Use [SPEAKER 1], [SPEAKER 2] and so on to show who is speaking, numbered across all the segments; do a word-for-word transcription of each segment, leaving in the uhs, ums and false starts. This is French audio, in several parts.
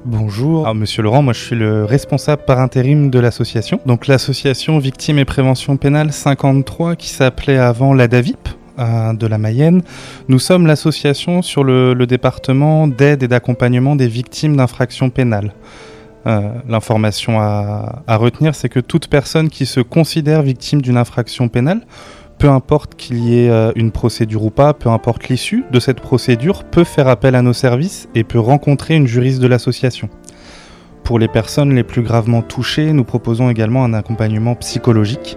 [SPEAKER 1] Bonjour, alors, Monsieur Laurent, moi je suis le responsable par intérim de l'association. Donc l'association Victimes et Prévention Pénale cinquante-trois qui s'appelait avant l'ADAVIP euh, de la Mayenne. Nous sommes l'association sur le, le département d'aide et d'accompagnement des victimes d'infractions pénales. Euh, l'information à, à retenir, c'est que toute personne qui se considère victime d'une infraction pénale, peu importe qu'il y ait euh, une procédure ou pas, peu importe l'issue de cette procédure, peut faire appel à nos services et peut rencontrer une juriste de l'association. Pour les personnes les plus gravement touchées, nous proposons également un accompagnement psychologique.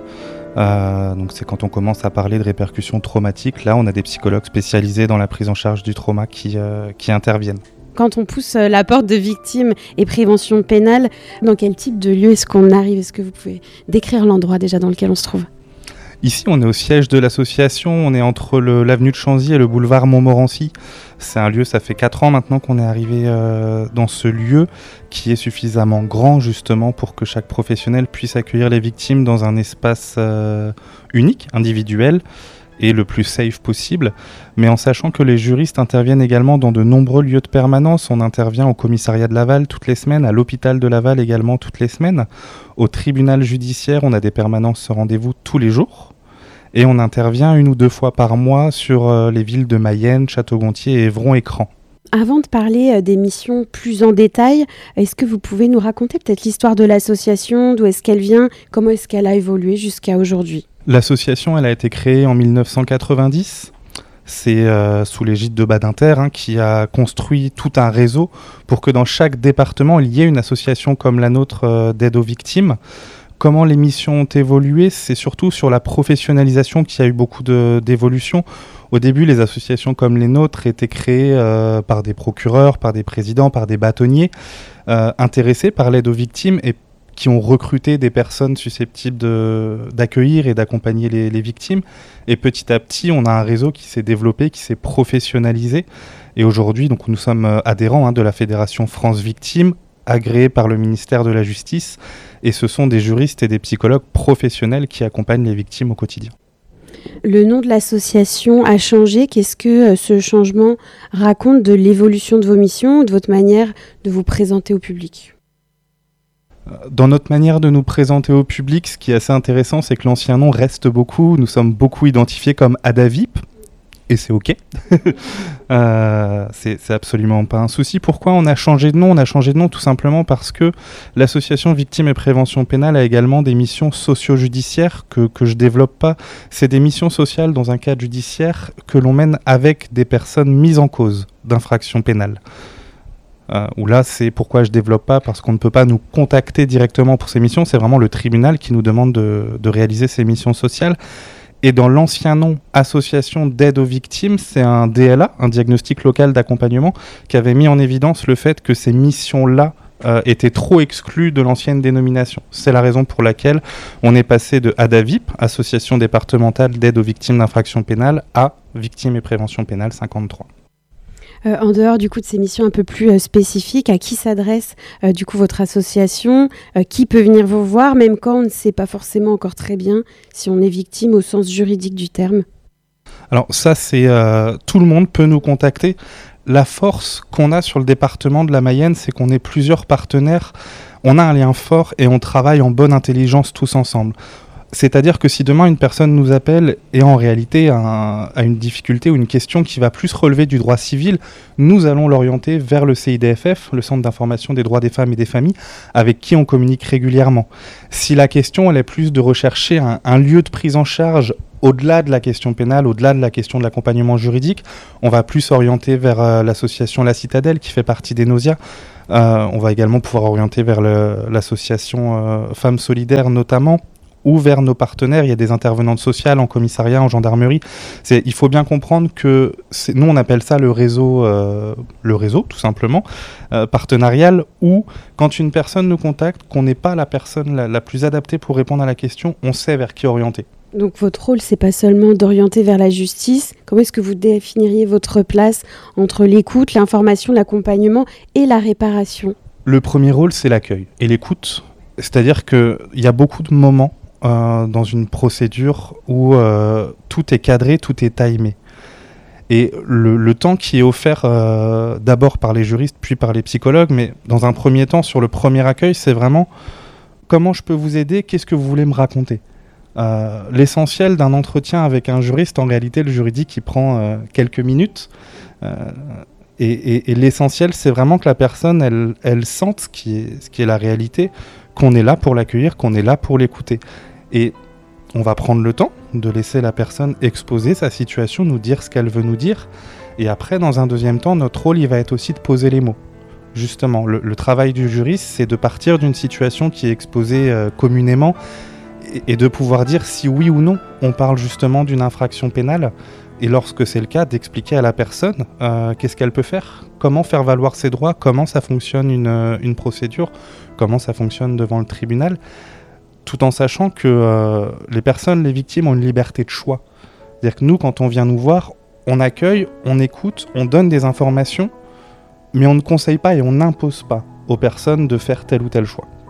[SPEAKER 1] Euh, donc c'est quand on commence à parler de répercussions traumatiques, là on a des psychologues spécialisés dans la prise en charge du trauma qui, euh, qui interviennent.
[SPEAKER 2] Quand on pousse la porte de Victimes et Prévention Pénale, dans quel type de lieu est-ce qu'on arrive ? Est-ce que vous pouvez décrire l'endroit déjà dans lequel on se trouve ?
[SPEAKER 1] Ici, on est au siège de l'association, on est entre le, l'avenue de Chanzy et le boulevard Montmorency. C'est un lieu, ça fait quatre ans maintenant qu'on est arrivé euh, dans ce lieu qui est suffisamment grand justement pour que chaque professionnel puisse accueillir les victimes dans un espace euh, unique, individuel et le plus safe possible. Mais en sachant que les juristes interviennent également dans de nombreux lieux de permanence, on intervient au commissariat de Laval toutes les semaines, à l'hôpital de Laval également toutes les semaines. Au tribunal judiciaire, on a des permanences rendez-vous tous les jours. Et on intervient une ou deux fois par mois sur euh, les villes de Mayenne, Château-Gontier, Évron-Écran.
[SPEAKER 2] Avant de parler euh, des missions plus en détail, est-ce que vous pouvez nous raconter peut-être l'histoire de l'association, d'où est-ce qu'elle vient, comment est-ce qu'elle a évolué jusqu'à aujourd'hui ?
[SPEAKER 1] L'association, elle a été créée en dix-neuf cent quatre-vingt-dix. C'est euh, sous l'égide de Badinter hein, qui a construit tout un réseau pour que dans chaque département, il y ait une association comme la nôtre euh, d'aide aux victimes. Comment les missions ont évolué, c'est surtout sur la professionnalisation qu'il y a eu beaucoup de, d'évolution. Au début, les associations comme les nôtres étaient créées euh, par des procureurs, par des présidents, par des bâtonniers euh, intéressés par l'aide aux victimes et qui ont recruté des personnes susceptibles de, d'accueillir et d'accompagner les, les victimes. Et petit à petit, on a un réseau qui s'est développé, qui s'est professionnalisé. Et aujourd'hui, donc, nous sommes adhérents hein, de la Fédération France Victimes, agréés par le ministère de la Justice, et ce sont des juristes et des psychologues professionnels qui accompagnent les victimes au quotidien.
[SPEAKER 2] Le nom de l'association a changé. Qu'est-ce que ce changement raconte de l'évolution de vos missions, de votre manière de vous présenter au public ?
[SPEAKER 1] Dans notre manière de nous présenter au public, ce qui est assez intéressant, c'est que l'ancien nom reste beaucoup. Nous sommes beaucoup identifiés comme ADAVIP, et c'est OK. euh, c'est, c'est absolument pas un souci. Pourquoi on a changé de nom ? On a changé de nom tout simplement parce que l'association Victimes et Prévention Pénale a également des missions socio-judiciaires que, que je développe pas. C'est des missions sociales dans un cadre judiciaire que l'on mène avec des personnes mises en cause d'infractions pénales. Euh, où là, c'est pourquoi je développe pas, parce qu'on ne peut pas nous contacter directement pour ces missions. C'est vraiment le tribunal qui nous demande de, de réaliser ces missions sociales. Et dans l'ancien nom Association d'aide aux victimes, c'est un D L A, un diagnostic local d'accompagnement, qui avait mis en évidence le fait que ces missions-là euh, étaient trop exclues de l'ancienne dénomination. C'est la raison pour laquelle on est passé de ADAVIP, Association départementale d'aide aux victimes d'infractions pénales, à Victimes et Prévention Pénale cinquante-trois.
[SPEAKER 2] Euh, en dehors du coup de ces missions un peu plus euh, spécifiques, à qui s'adresse euh, du coup votre association, euh, qui peut venir vous voir, même quand on ne sait pas forcément encore très bien si on est victime au sens juridique du terme ?
[SPEAKER 1] Alors ça, c'est euh, tout le monde peut nous contacter. La force qu'on a sur le département de la Mayenne, c'est qu'on est plusieurs partenaires. On a un lien fort et on travaille en bonne intelligence tous ensemble. C'est-à-dire que si demain une personne nous appelle et en réalité a, a une difficulté ou une question qui va plus relever du droit civil, nous allons l'orienter vers le C I D F F, le Centre d'information des droits des femmes et des familles, avec qui on communique régulièrement. Si la question elle est plus de rechercher un, un lieu de prise en charge au-delà de la question pénale, au-delà de la question de l'accompagnement juridique, on va plus s'orienter vers euh, l'association La Citadelle qui fait partie des Nausia. Euh, on va également pouvoir orienter vers le, l'association euh, Femmes Solidaires notamment, ou vers nos partenaires. Il y a des intervenantes sociales en commissariat, en gendarmerie. C'est, il faut bien comprendre que c'est, nous, on appelle ça le réseau, euh, le réseau tout simplement, euh, partenarial, où quand une personne nous contacte, qu'on n'est pas la personne la, la plus adaptée pour répondre à la question, on sait vers qui orienter.
[SPEAKER 2] Donc votre rôle, c'est pas seulement d'orienter vers la justice. Comment est-ce que vous définiriez votre place entre l'écoute, l'information, l'accompagnement et la réparation ?
[SPEAKER 1] Le premier rôle, c'est l'accueil et l'écoute. C'est-à-dire qu'il y a beaucoup de moments Euh, dans une procédure où euh, tout est cadré, tout est timé. Et le, le temps qui est offert euh, d'abord par les juristes, puis par les psychologues, mais dans un premier temps, sur le premier accueil, c'est vraiment comment je peux vous aider, qu'est-ce que vous voulez me raconter. Euh, l'essentiel d'un entretien avec un juriste, en réalité, le juridique, il prend euh, quelques minutes. Euh, et, et, et l'essentiel, c'est vraiment que la personne, elle, elle sente ce qui est, ce qui est la réalité, qu'on est là pour l'accueillir, qu'on est là pour l'écouter. Et on va prendre le temps de laisser la personne exposer sa situation, nous dire ce qu'elle veut nous dire. Et après, dans un deuxième temps, notre rôle, il va être aussi de poser les mots. Justement, le, le travail du juriste, c'est de partir d'une situation qui est exposée euh, communément et, et de pouvoir dire si oui ou non on parle justement d'une infraction pénale. Et lorsque c'est le cas, d'expliquer à la personne euh, qu'est-ce qu'elle peut faire, comment faire valoir ses droits, comment ça fonctionne une, une procédure, comment ça fonctionne devant le tribunal, tout en sachant que euh, les personnes, les victimes ont une liberté de choix. C'est-à-dire que nous, quand on vient nous voir, on accueille, on écoute, on donne des informations, mais on ne conseille pas et on n'impose pas aux personnes de faire tel ou tel choix.